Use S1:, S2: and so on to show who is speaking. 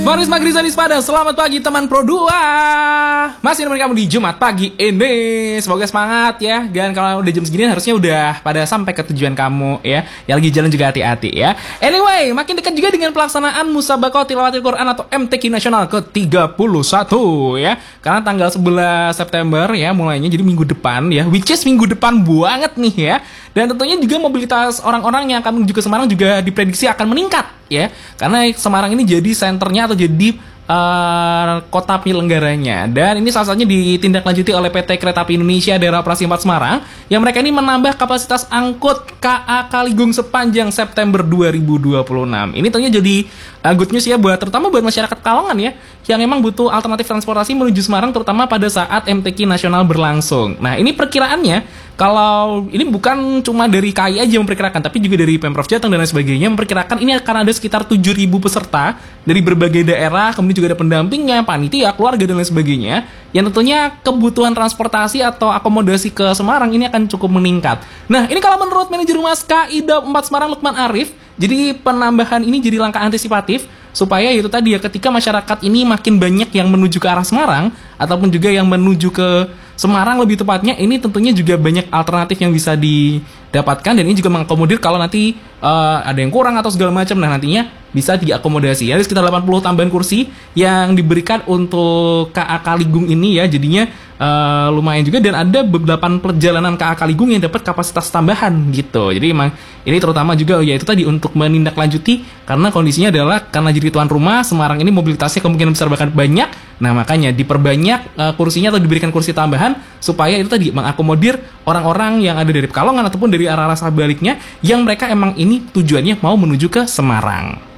S1: Maris Magrizanis pada selamat pagi teman Pro 2. Masih nemenin kamu di Jumat pagi ini. Semoga semangat ya. Dan kalau udah jam segini harusnya udah pada sampai ke tujuan kamu ya. Yang lagi jalan juga hati-hati ya. Anyway, makin dekat juga dengan pelaksanaan Musabaqah Tilawatil Quran atau MTQ Nasional ke-31 ya. Karena tanggal 11 September ya mulainya, jadi minggu depan ya. Which is minggu depan banget nih ya. Dan tentunya juga mobilitas orang-orang yang akan menuju ke Semarang juga diprediksi akan meningkat ya. Karena Semarang ini jadi senternya atau jadi kota penyelenggaranya. Dan ini salah satunya ditindaklanjuti oleh PT Kereta Api Indonesia Daerah Operasi 4 Semarang yang mereka ini menambah kapasitas angkut KA Kaligung sepanjang September 2026. Ini tentunya jadi good news ya terutama buat masyarakat Kalongan ya yang emang butuh alternatif transportasi menuju Semarang terutama pada saat MTQ nasional berlangsung. Nah, ini perkiraannya kalau ini bukan cuma dari KAI aja memperkirakan, tapi juga dari Pemprov Jateng dan lain sebagainya memperkirakan ini akan ada sekitar 7.000 peserta dari berbagai daerah, kemudian juga ada pendampingnya, panitia, keluarga dan lain sebagainya. Yang tentunya kebutuhan transportasi atau akomodasi ke Semarang ini akan cukup meningkat. Nah, ini kalau menurut manajer Humas KAI Daob 4 Semarang Lukman Arif, jadi penambahan ini jadi langkah antisipatif supaya itu tadi ya ketika masyarakat ini makin banyak yang menuju ke arah Semarang ataupun juga yang menuju ke Semarang lebih tepatnya, ini tentunya juga banyak alternatif yang bisa didapatkan dan ini juga mengakomodir kalau nanti ada yang kurang atau segala macam. Nah, nantinya bisa diakomodasi. Ada sekitar 80 tambahan kursi yang diberikan untuk KA Kaligung ini ya. Jadinya lumayan juga dan ada beberapa perjalanan KA Kaligung yang dapat kapasitas tambahan gitu. Jadi emang ini terutama juga ya itu tadi untuk menindaklanjuti karena kondisinya adalah karena jadi tuan rumah Semarang ini mobilitasnya kemungkinan besar bahkan banyak. Nah, makanya diperbanyak kursinya atau diberikan kursi tambahan supaya itu tadi mengakomodir orang-orang yang ada dari Pekalongan ataupun dari arah-arah sebaliknya yang mereka emang ini tujuannya mau menuju ke Semarang.